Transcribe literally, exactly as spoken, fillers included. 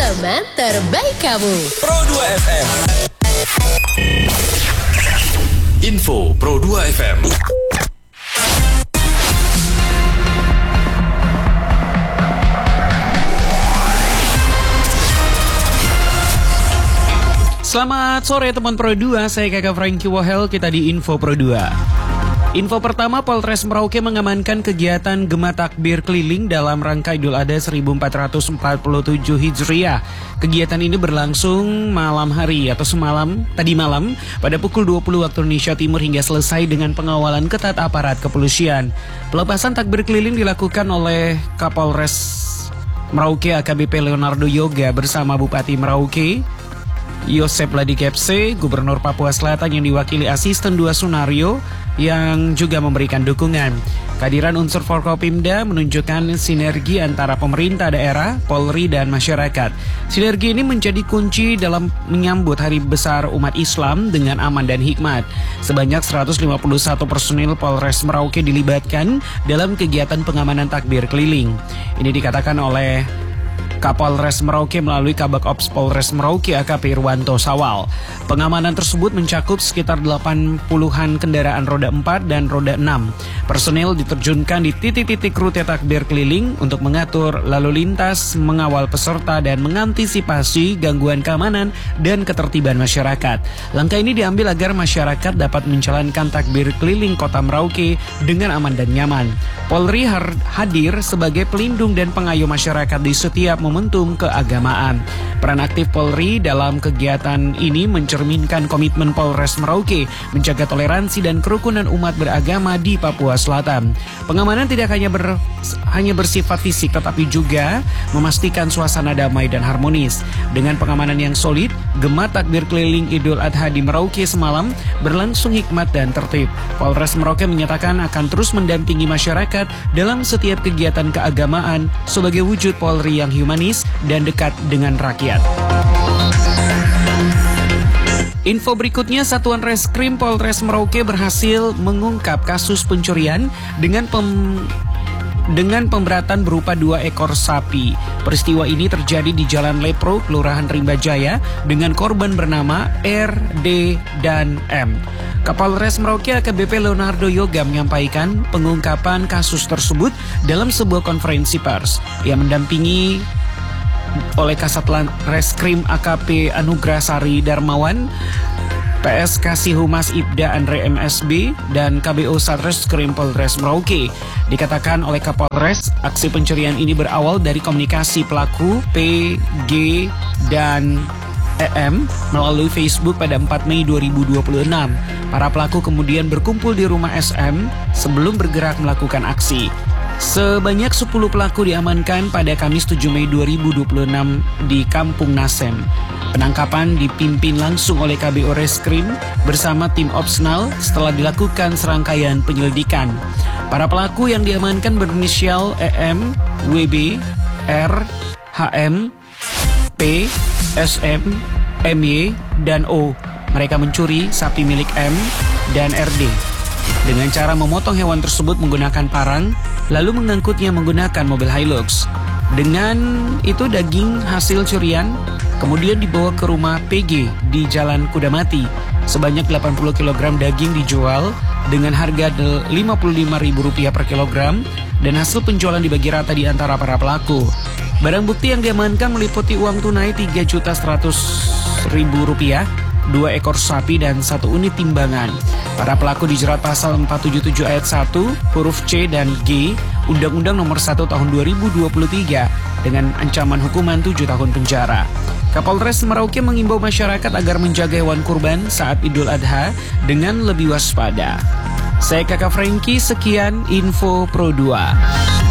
teman terbaik kamu. Pro dua F M. Info Pro dua F M. Selamat sore teman Pro dua, saya Kakak Franky Wahel, kita di Info Pro dua. Info pertama, Polres Merauke mengamankan kegiatan Gema Takbir Keliling dalam rangka Idul Adha seribu empat ratus empat puluh tujuh Hijriah. Kegiatan ini berlangsung malam hari atau semalam, tadi malam, pada pukul dua puluh waktu Indonesia Timur hingga selesai dengan pengawalan ketat aparat kepolisian. Pelepasan takbir keliling dilakukan oleh Kapolres Merauke A K B P Leonardo Yoga bersama Bupati Merauke Yosep Ladikepse, Gubernur Papua Selatan yang diwakili Asisten dua Sunario yang juga memberikan dukungan. Kehadiran unsur Forkopimda menunjukkan sinergi antara pemerintah daerah, Polri, dan masyarakat. Sinergi ini menjadi kunci dalam menyambut Hari Besar Umat Islam dengan aman dan hikmat. Sebanyak seratus lima puluh satu personil Polres Merauke dilibatkan dalam kegiatan pengamanan takbir keliling. Ini dikatakan oleh Kapolres Merauke melalui Kabak Ops Polres Merauke A K P Irwanto Sawal. Pengamanan tersebut mencakup sekitar delapan puluhan kendaraan roda empat dan roda enam. Personil diterjunkan di titik-titik rute takbir keliling untuk mengatur lalu lintas, mengawal peserta, dan mengantisipasi gangguan keamanan dan ketertiban masyarakat. Langkah ini diambil agar masyarakat dapat menjalankan takbir keliling kota Merauke dengan aman dan nyaman. Polri hadir sebagai pelindung dan pengayuh masyarakat di setiap momentum keagamaan. Peran aktif Polri dalam kegiatan ini mencerminkan komitmen Polres Merauke menjaga toleransi dan kerukunan umat beragama di Papua Selatan. Pengamanan tidak hanya ber, hanya bersifat fisik tetapi juga memastikan suasana damai dan harmonis. Dengan pengamanan yang solid, Gema Takbir Keliling Idul Adha di Merauke semalam berlangsung hikmat dan tertib. Polres Merauke menyatakan akan terus mendampingi masyarakat dalam setiap kegiatan keagamaan sebagai wujud Polri yang humanis dan dekat dengan rakyat. Info berikutnya, Satuan Reskrim Polres Merauke berhasil mengungkap kasus pencurian dengan pem... dengan pemberatan berupa dua ekor sapi. Peristiwa ini terjadi di Jalan Lepro, Kelurahan Rimba Jaya, dengan korban bernama R, D, dan M. Kapolres Merauke A K B P Leonardo Yoga menyampaikan pengungkapan kasus tersebut dalam sebuah konferensi pers. Ia mendampingi oleh Kasatlan Reskrim A K P Anugrah Sari Darmawan, P S Kasih Humas Ibda Andre M S B, dan K B O Satreskrim Polres Merauke. Dikatakan oleh Kapolres, aksi pencurian ini berawal dari komunikasi pelaku P, G, dan E M melalui Facebook pada empat Mei dua ribu dua puluh enam. Para pelaku kemudian berkumpul di rumah S M sebelum bergerak melakukan aksi. Sebanyak sepuluh pelaku diamankan pada Kamis tujuh Mei dua ribu dua puluh enam di Kampung Nasem. Penangkapan dipimpin langsung oleh K B O Reskrim bersama tim Opsnal setelah dilakukan serangkaian penyelidikan. Para pelaku yang diamankan berinisial E M, W B, R, H M, P, S M, M Y, dan O. Mereka mencuri sapi milik M dan R D dengan cara memotong hewan tersebut menggunakan parang, lalu mengangkutnya menggunakan mobil Hilux. Dengan itu daging hasil curian kemudian dibawa ke rumah P G di Jalan Kudamati. Sebanyak delapan puluh kilogram daging dijual dengan harga lima puluh lima ribu rupiah per kilogram dan hasil penjualan dibagi rata di antara para pelaku. Barang bukti yang diamankan meliputi uang tunai tiga juta seratus ribu rupiah, dua ekor sapi, dan satu unit timbangan. Para pelaku dijerat pasal empat tujuh tujuh ayat satu, huruf C dan G, Undang-Undang Nomor satu Tahun dua ribu dua puluh tiga dengan ancaman hukuman tujuh tahun penjara. Kapolres Merauke mengimbau masyarakat agar menjaga hewan kurban saat Idul Adha dengan lebih waspada. Saya Kakak Franky, sekian Info Pro dua.